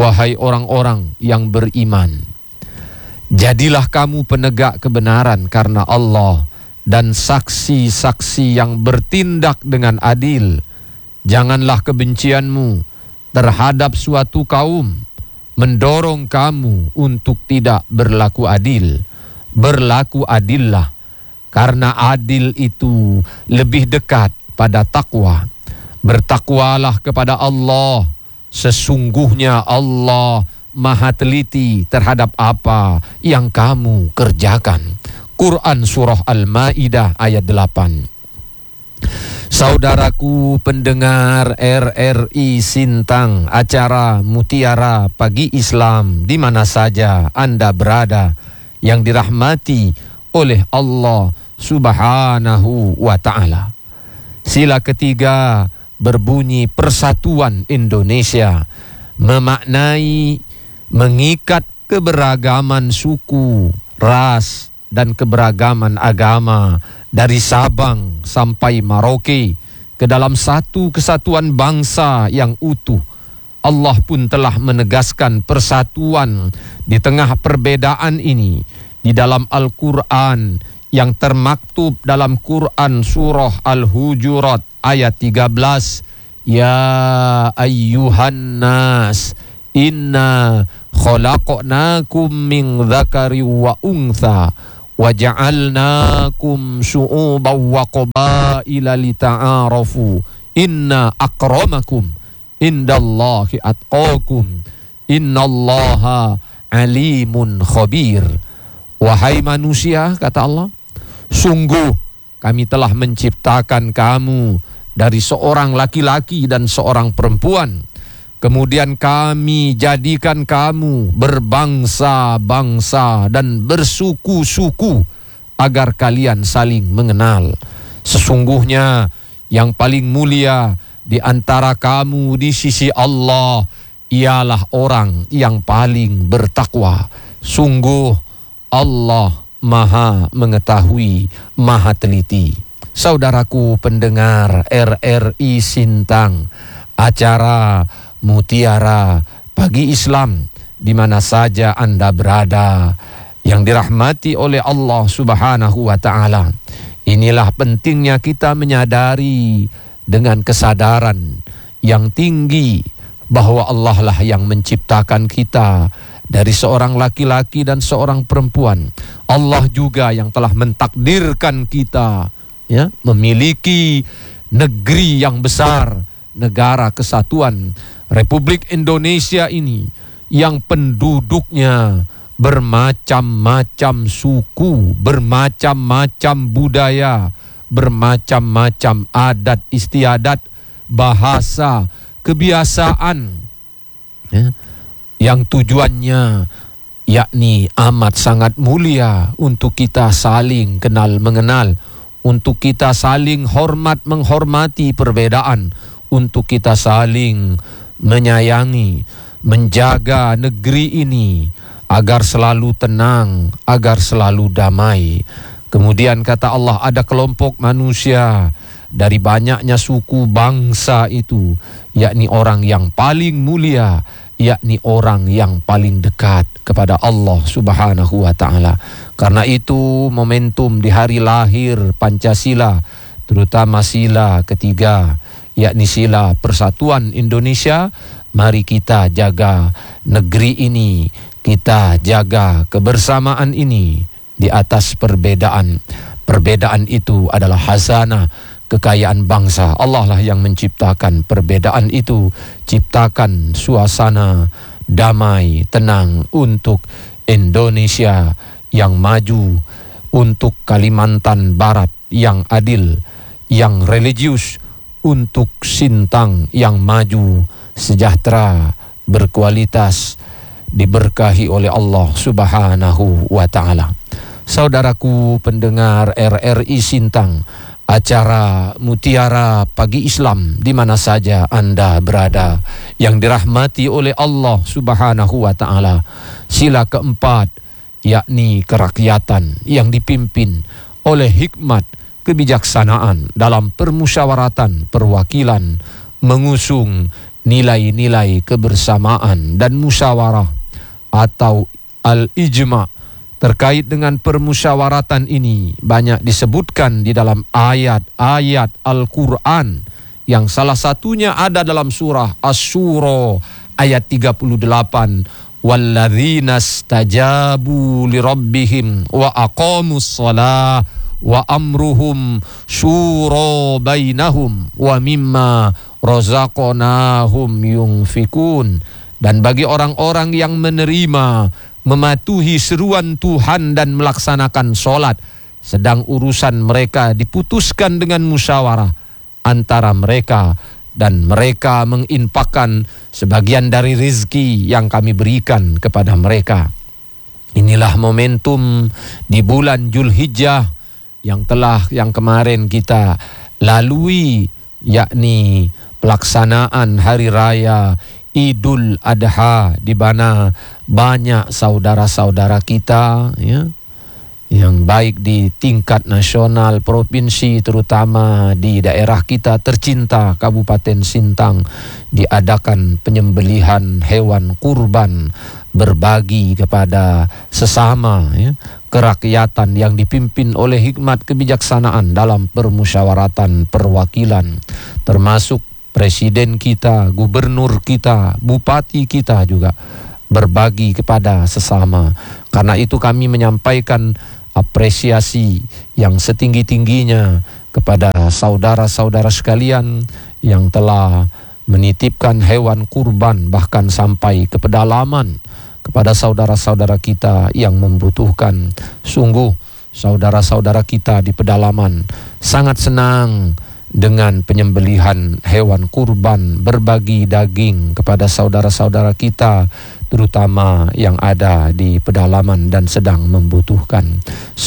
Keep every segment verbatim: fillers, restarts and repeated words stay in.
wahai orang-orang yang beriman, jadilah kamu penegak kebenaran karena Allah dan saksi-saksi yang bertindak dengan adil. Janganlah kebencianmu terhadap suatu kaum mendorong kamu untuk tidak berlaku adil. Berlaku adillah, karena adil itu lebih dekat pada takwa. Bertakwalah kepada Allah, sesungguhnya Allah Maha teliti terhadap apa yang kamu kerjakan. Quran Surah Al-Ma'idah ayat delapan. Saudaraku pendengar R R I Sintang, acara Mutiara Pagi Islam di mana saja Anda berada, yang dirahmati oleh Allah Subhanahu wa ta'ala. Sila ketiga berbunyi Persatuan Indonesia, memaknai mengikat keberagaman suku, ras, dan keberagaman agama dari Sabang sampai Merauke ke dalam satu kesatuan bangsa yang utuh. Allah pun telah menegaskan persatuan di tengah perbedaan ini di dalam Al-Quran yang termaktub dalam Quran Surah Al-Hujurat ayat tiga belas. Ya ayyuhan nas, inna khalaqnakum min dzakari wa untha wa ja'alnakum syu'uban wa qabaila lita'arafu inna akramakum indallahi atqakum innallaha alimun khabir. Wahai manusia, kata Allah, sungguh kami telah menciptakan kamu dari seorang laki-laki dan seorang perempuan. Kemudian kami jadikan kamu berbangsa-bangsa dan bersuku-suku agar kalian saling mengenal. Sesungguhnya yang paling mulia di antara kamu di sisi Allah ialah orang yang paling bertakwa. Sungguh Allah Maha mengetahui, Maha teliti. Saudaraku pendengar R R I Sintang, acara Mutiara Pagi Islam di mana saja Anda berada, yang dirahmati oleh Allah Subhanahu wa ta'ala. Inilah pentingnya kita menyadari dengan kesadaran yang tinggi bahwa Allah lah yang menciptakan kita dari seorang laki-laki dan seorang perempuan. Allah juga yang telah mentakdirkan kita ya memiliki negeri yang besar, negara kesatuan Republik Indonesia ini, yang penduduknya bermacam-macam suku, bermacam-macam budaya, bermacam-macam adat istiadat, bahasa, kebiasaan ya, yang tujuannya yakni amat sangat mulia untuk kita saling kenal mengenal, untuk kita saling hormat menghormati perbedaan, untuk kita saling menyayangi, menjaga negeri ini agar selalu tenang, agar selalu damai. Kemudian kata Allah, ada kelompok manusia dari banyaknya suku bangsa itu, yakni orang yang paling mulia, yakni orang yang paling dekat kepada Allah Subhanahu wa ta'ala. Karena itu momentum di hari lahir Pancasila, terutama sila ketiga, yakni sila Persatuan Indonesia, mari kita jaga negeri ini, kita jaga kebersamaan ini di atas perbedaan. Perbedaan itu adalah hazanah, kekayaan bangsa. Allah lah yang menciptakan perbedaan itu, ciptakan suasana damai, tenang untuk Indonesia yang maju, untuk Kalimantan Barat yang adil, yang religius, untuk Sintang yang maju, sejahtera, berkualitas, diberkahi oleh Allah Subhanahu wa ta'ala. Saudaraku pendengar R R I Sintang, acara Mutiara Pagi Islam di mana saja Anda berada, yang dirahmati oleh Allah Subhanahu wa ta'ala. Sila keempat yakni kerakyatan yang dipimpin oleh hikmat kebijaksanaan dalam permusyawaratan perwakilan, mengusung nilai-nilai kebersamaan dan musyawarah atau al-ijma' terkait dengan permusyawaratan ini banyak disebutkan di dalam ayat-ayat Al-Quran, yang salah satunya ada dalam surah Asy-Syura ayat tiga puluh delapan, walladzina stajabu lirabbihim wa aqamus shalah wa amruhum syura bainahum wa mimma razaqnahum yunfikun. Dan bagi orang-orang yang menerima, mematuhi seruan Tuhan dan melaksanakan sholat, sedang urusan mereka diputuskan dengan musyawarah antara mereka, dan mereka menginfakkan sebagian dari rezeki yang kami berikan kepada mereka. Inilah momentum di bulan Dzulhijjah yang telah yang kemarin kita lalui, yakni pelaksanaan hari raya Idul Adha, di mana banyak saudara-saudara kita ya, yang baik di tingkat nasional, provinsi, terutama di daerah kita tercinta Kabupaten Sintang, diadakan penyembelihan hewan kurban, berbagi kepada sesama ya, kerakyatan yang dipimpin oleh hikmat kebijaksanaan dalam permusyawaratan perwakilan, termasuk presiden kita, gubernur kita, bupati kita juga berbagi kepada sesama. Karena itu kami menyampaikan apresiasi yang setinggi-tingginya kepada saudara-saudara sekalian yang telah menitipkan hewan kurban, bahkan sampai ke pedalaman kepada saudara-saudara kita yang membutuhkan. Sungguh saudara-saudara kita di pedalaman sangat senang dengan penyembelihan hewan kurban, berbagi daging kepada saudara-saudara kita, terutama yang ada di pedalaman dan sedang membutuhkan.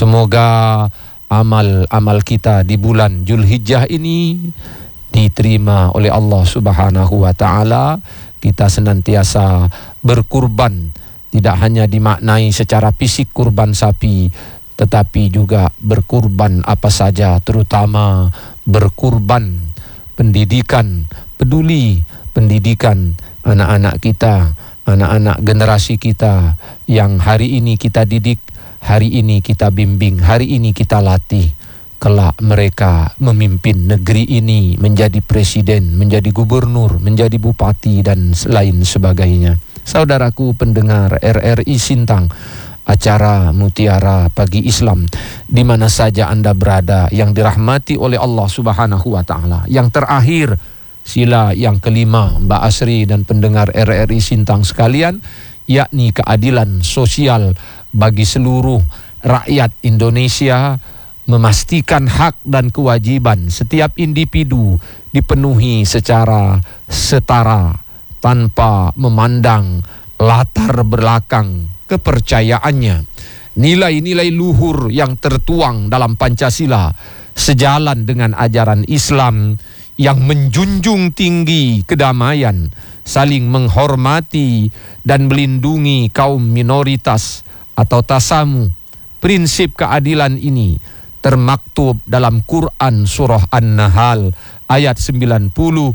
Semoga amal-amal kita di bulan Dzulhijjah ini diterima oleh Allah Subhanahu wa taala. Kita senantiasa berkurban, tidak hanya dimaknai secara fisik kurban sapi, tetapi juga berkurban apa saja, terutama berkurban pendidikan, peduli pendidikan anak-anak kita, anak-anak generasi kita yang hari ini kita didik, hari ini kita bimbing, hari ini kita latih. Kelak mereka memimpin negeri ini, menjadi presiden, menjadi gubernur, menjadi bupati dan lain sebagainya. Saudaraku pendengar R R I Sintang, acara Mutiara Pagi Islam, di mana saja Anda berada yang dirahmati oleh Allah Subhanahu wa taala. Yang terakhir, sila yang kelima Mbak Asri dan pendengar R R I Sintang sekalian, yakni keadilan sosial bagi seluruh rakyat Indonesia, memastikan hak dan kewajiban setiap individu dipenuhi secara setara tanpa memandang latar belakang kepercayaannya. Nilai-nilai luhur yang tertuang dalam Pancasila sejalan dengan ajaran Islam yang menjunjung tinggi kedamaian, saling menghormati dan melindungi kaum minoritas atau tasamu. Prinsip keadilan ini termaktub dalam Quran surah An-Nahl ayat sembilan puluh,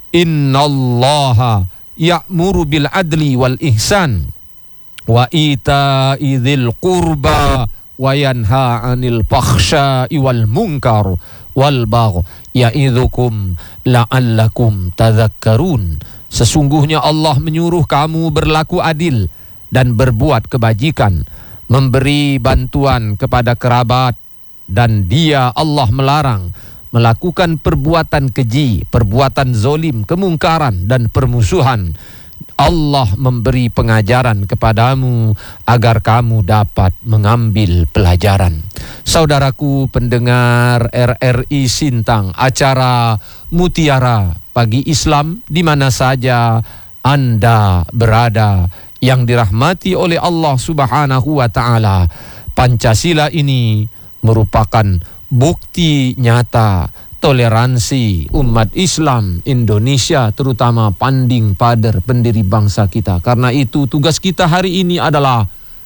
innallaha ya'muru bil adli wal ihsan wa ita'i dzil qurba wa yanha 'anil fakhsya'i wal munkar wal baghi ya'idzukum la'allakum tadhakkarun. Sesungguhnya Allah menyuruh kamu berlaku adil dan berbuat kebajikan, memberi bantuan kepada kerabat, dan Dia Allah melarang melakukan perbuatan keji, perbuatan zolim, kemungkaran dan permusuhan. Allah memberi pengajaran kepadamu agar kamu dapat mengambil pelajaran. Saudaraku pendengar R R I Sintang, acara Mutiara Pagi Islam di mana saja Anda berada yang dirahmati oleh Allah Subhanahu wa taala. Pancasila ini merupakan bukti nyata toleransi umat Islam Indonesia, terutama panding pader pendiri bangsa kita. Karena itu tugas kita hari ini adalah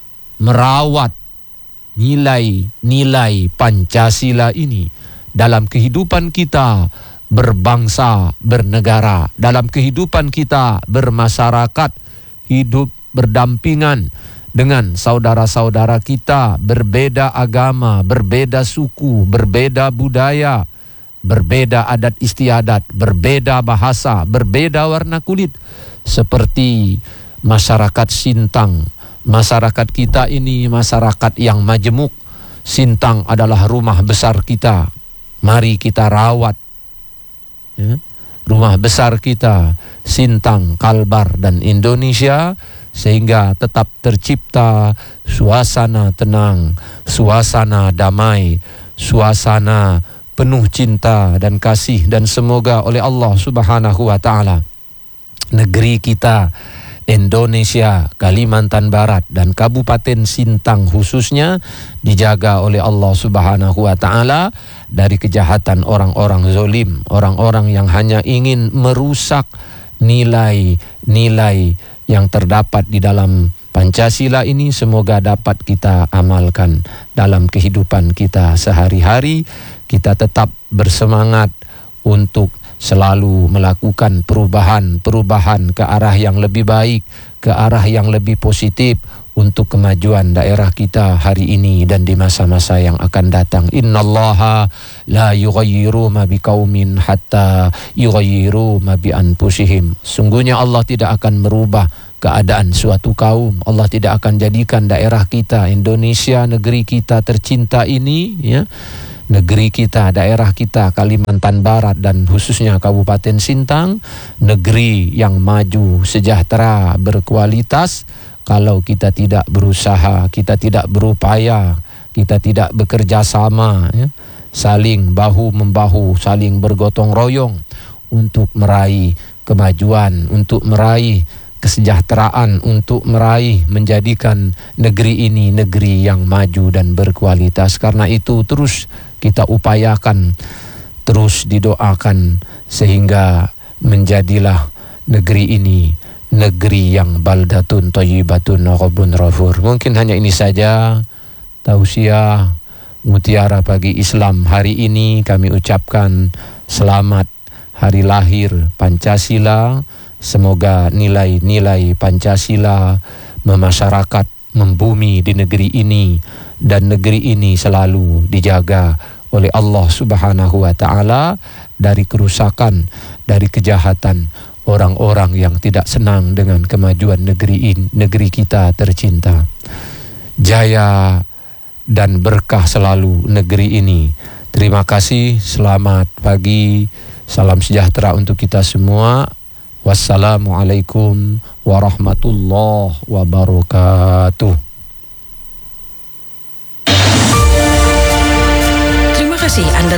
merawat nilai-nilai Pancasila ini dalam kehidupan kita, berbangsa, bernegara, dalam kehidupan kita bermasyarakat, hidup berdampingan dengan saudara-saudara kita, berbeda agama, berbeda suku, berbeda budaya, berbeda adat istiadat, berbeda bahasa, berbeda warna kulit. Seperti masyarakat Sintang, masyarakat kita ini masyarakat yang majemuk. Sintang adalah rumah besar kita, mari kita rawat ya, rumah besar kita, Sintang, Kalbar dan Indonesia, sehingga tetap tercipta suasana tenang, suasana damai, suasana penuh cinta dan kasih. Dan semoga oleh Allah Subhanahu wa ta'ala negeri kita Indonesia, Kalimantan Barat dan Kabupaten Sintang khususnya dijaga oleh Allah Subhanahu wa ta'ala dari kejahatan orang-orang zalim, orang-orang yang hanya ingin merusak nilai-nilai yang terdapat di dalam Pancasila ini. Semoga dapat kita amalkan dalam kehidupan kita sehari-hari. Kita tetap bersemangat untuk selalu melakukan perubahan-perubahan ke arah yang lebih baik, ke arah yang lebih positif untuk kemajuan daerah kita hari ini dan di masa-masa yang akan datang. Innallaha la yughayyiru ma biqaumin hatta yughayyiru ma bi anfusihim. Sungguhnya Allah tidak akan merubah keadaan suatu kaum. Allah tidak akan jadikan daerah kita, Indonesia, negeri kita tercinta ini ya, negeri kita, daerah kita Kalimantan Barat dan khususnya Kabupaten Sintang, negeri yang maju, sejahtera, berkualitas, kalau kita tidak berusaha, kita tidak berupaya, kita tidak bekerja sama ya, saling bahu-membahu, saling bergotong royong untuk meraih kemajuan, untuk meraih kesejahteraan, untuk meraih menjadikan negeri ini negeri yang maju dan berkualitas. Karena itu terus kita upayakan, terus didoakan sehingga menjadilah negeri ini negeri yang baldatun thayyibatun rabbun ghafur. Mungkin hanya ini saja tausiah Mutiara Pagi Islam hari ini. Kami ucapkan selamat hari lahir Pancasila. Semoga nilai-nilai Pancasila memasyarakat, membumi di negeri ini, dan negeri ini selalu dijaga oleh Allah Subhanahu wa ta'ala dari kerusakan, dari kejahatan orang-orang yang tidak senang dengan kemajuan negeri ini, negeri kita tercinta. Jaya dan berkah selalu negeri ini. Terima kasih, selamat pagi, salam sejahtera untuk kita semua. Wassalamualaikum warahmatullahi wabarakatuh. Terima kasih Anda